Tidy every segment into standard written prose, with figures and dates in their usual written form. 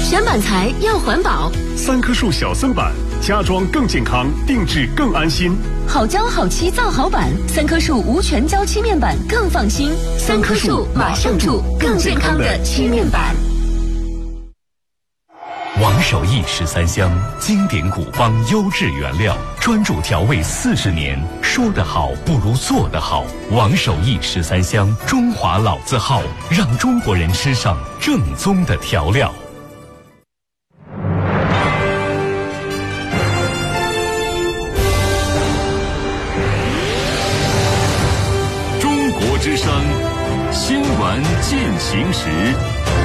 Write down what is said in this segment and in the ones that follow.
选板材要环保， 三棵树小森板，家装更健康，定制更安心。 好胶好漆造好板，三棵树无全胶漆面板更放心。三棵树马上住更健康的漆面板。 王守义13香，经典古方优质原料，专注调味40年。说得好不如做得好。王守义13香，中华老字号，让中国人吃上正宗的调料。 中国之声新闻进行时。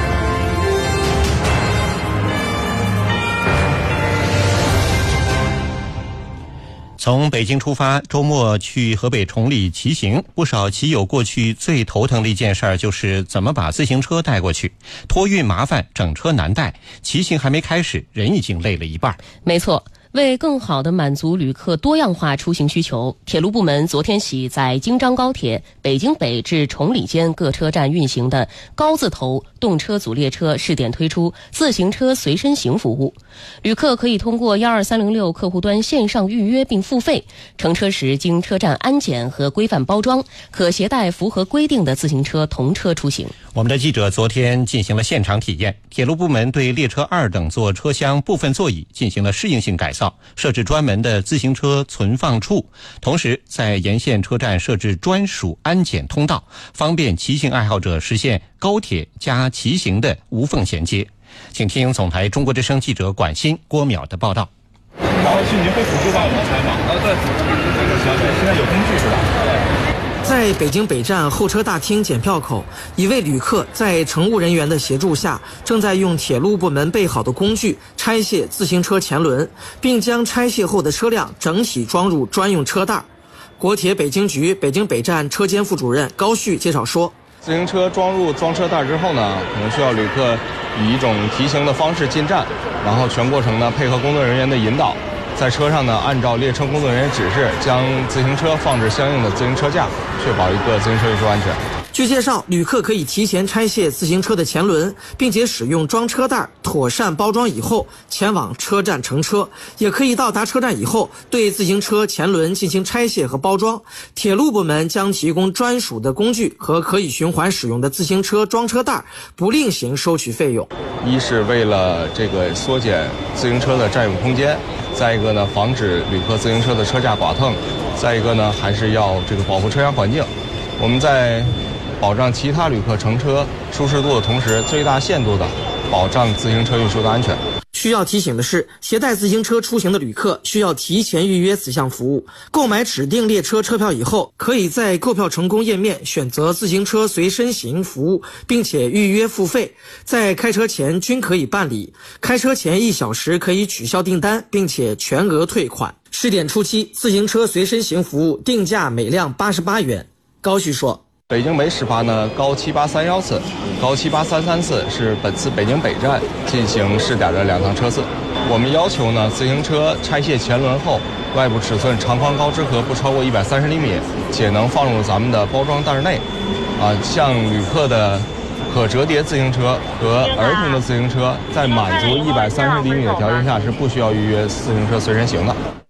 从北京出发，周末去河北崇礼骑行，不少骑友过去最头疼的一件事就是怎么把自行车带过去，托运麻烦，整车难带，骑行还没开始，人已经累了一半。 没错。为更好地满足旅客多样化出行需求，铁路部门昨天起在京张高铁北京北至崇礼间各车站运行的高字头动车组列车试点推出自行车随身行服务。旅客可以通过12306客户端线上预约并付费，乘车时经车站安检和规范包装，可携带符合规定的自行车同车出行。 我们的记者昨天进行了现场体验，铁路部门对列车2等座车厢部分座椅进行了适应性改造，设置专门的自行车存放处，同时在沿线车站设置专属安检通道，方便骑行爱好者实现高铁加骑行的无缝衔接。请听总台中国之声记者管鑫、郭淼的报道。 然后去您会辅助帮我们拆吗？对，行，现在有工具是吧？ 在北京北站候车大厅检票口，一位旅客在乘务人员的协助下，正在用铁路部门备好的工具拆卸自行车前轮，并将拆卸后的车辆整体装入专用车袋。国铁北京局北京北站车间副主任高旭介绍说， 自行车装入装车袋之后呢，可能需要旅客以一种提行的方式进站，然后全过程呢配合工作人员的引导，在车上呢按照列车工作人员指示将自行车放置相应的自行车架，确保一个自行车运输安全。 据介绍，旅客可以提前拆卸自行车的前轮，并且使用装车袋妥善包装以后前往车站乘车，也可以到达车站以后对自行车前轮进行拆卸和包装。铁路部门将提供专属的工具和可以循环使用的自行车装车袋，不另行收取费用。 一是为了这个缩减自行车的占用空间，再一个呢防止旅客自行车的车架剐蹭，再一个呢还是要这个保护车厢环境。我们在保障其他旅客乘车舒适度的同时，最大限度的保障自行车运输的安全。 需要提醒的是，携带自行车出行的旅客需要提前预约此项服务。购买指定列车车票以后，可以在购票成功页面选择自行车随身行服务，并且预约付费，在开车前均可以办理。开车前1小时可以取消订单，并且全额退款。试点初期，自行车随身行服务定价每辆88元。高旭说， 北京北始发呢，高7831次，高7833次是本次北京北站进行试点的2趟车次。我们要求呢，自行车拆卸前轮后，外部尺寸长宽高之和不超过130厘米，且能放入咱们的包装袋内。像旅客的可折叠自行车和儿童的自行车，在满足130厘米的条件下是不需要预约自行车随身行的。